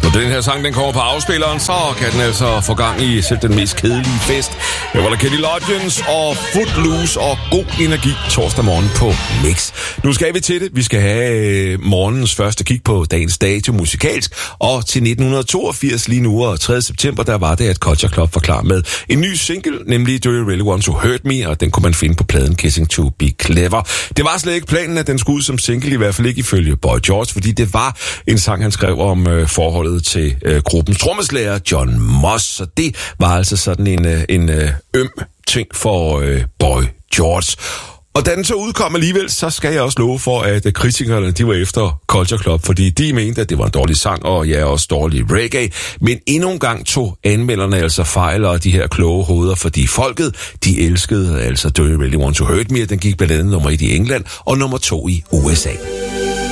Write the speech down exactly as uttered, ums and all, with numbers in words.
Når den her sang den kommer på afspilleren, så kan den altså få gang i selv den mest kedelige fest. Her var der Kenny Loggins og Footloose og god energi torsdag morgen på Mix. Nu skal vi til det. Vi skal have morgenens første kig på dagens dato musikalsk. Og til nitten toogfirs lige nu og tredje september, der var det, at Culture Club var klar med en ny single, nemlig Do You Really Want To Hurt Me, og den kunne man finde på pladen Kissing To Be Clever. Det var slet ikke planen, at den skulle ud som single, i hvert fald ikke ifølge Boy George, fordi det var en sang, han skrev om øh, forholdet til øh, gruppens trommeslager John Moss, så det var altså sådan en, øh, en øh, øm ting for øh, Boy George. Og da den så udkom alligevel, så skal jeg også love for, at kritikerne, de var efter Culture Club, fordi de mente, at det var en dårlig sang, og ja, også dårlig reggae. Men endnu en gang tog anmelderne altså fejl og de her kloge hoveder, fordi folket, de elskede altså Do You Really Want To Hurt Me, den gik blandt andet nummer et i England og nummer to i U S A.